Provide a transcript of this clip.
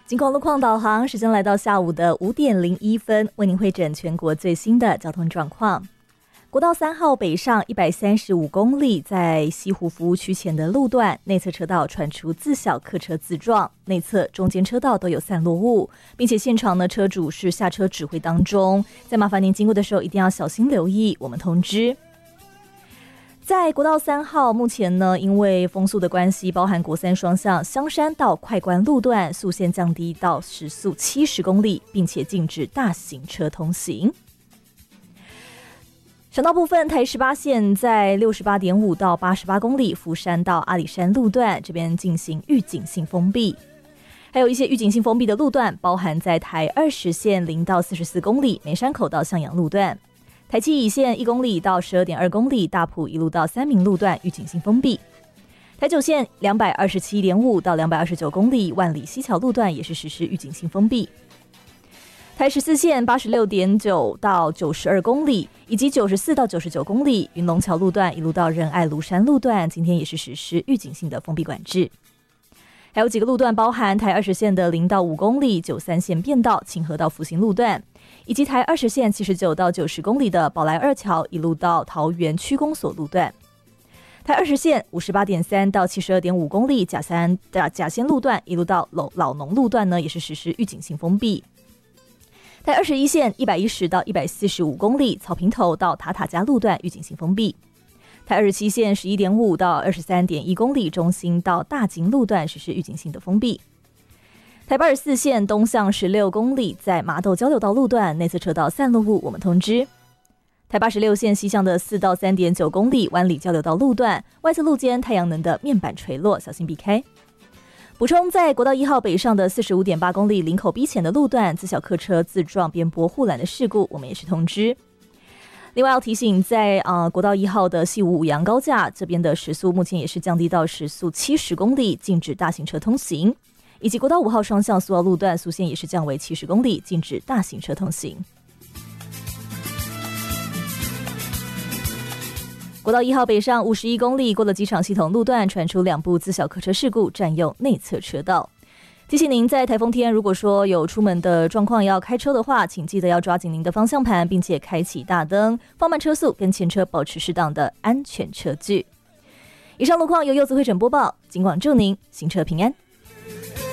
金广路况导航，时间来到下午的5点01分，为您汇整全国最新的交通状况。国道3号北上135公里，在西湖服务区前的路段，内侧车道传出自小客车自撞，内侧、中间车道都有散落物，并且现场呢车主是下车指挥当中，在麻烦您经过的时候一定要小心留意我们通知。在国道3号，目前呢，因为风速的关系，包含国三双向香山到快关路段速限降低到时速70公里，并且禁止大型车通行。省道部分，台18线在68.5到88公里，福山到阿里山路段这边进行预警性封闭。还有一些预警性封闭的路段，包含在台20线0到44公里，梅山口到向阳路段。台7乙线1公里到12.2公里，大埔一路到三民路段预警性封闭。台9线227.5到229公里，万里西桥路段也是实施预警性封闭。台14线86.9到92公里，以及94到99公里，云龙桥路段一路到仁爱庐山路段，今天也是实施预警性的封闭管制。还有几个路段包含台20线的0到5公里，93线变道清河到复兴路段，以及台20线79到90公里的宝来二桥一路到桃园区公所路段。台20线58.3到72.5公里甲仙路段一路到老农路段呢，也是实施预警性封闭。台21线110到145公里草坪头到塔塔加路段预警性封闭。台27线11.5到23.1公里中心到大金路段实施预警性的封闭。台84线东向16公里，在麻豆交流道路段内侧车道散落物我们通知。台86线西向的4到3.9公里，湾里交流道路段外侧路肩太阳能的面板垂落，小心避开。补充，在国道1号北上的45.8公里林口 B 前的路段，自小客车自撞边坡护栏的事故，我们也是通知。另外要提醒，在国道1号的西武五杨高架这边的时速目前也是降低到时速70公里，禁止大型车通行，以及国道5号双向苏澳路段速限也是降为70公里，禁止大型车通行。国道1号北上51公里，过了机场系统路段传出2部自小客车事故，占用内侧车道。提醒您，在台风天如果说有出门的状况要开车的话，请记得要抓紧您的方向盘，并且开启大灯，放慢车速，跟前车保持适当的安全车距。以上路况由柚子会诊播报，尽管祝您行车平安。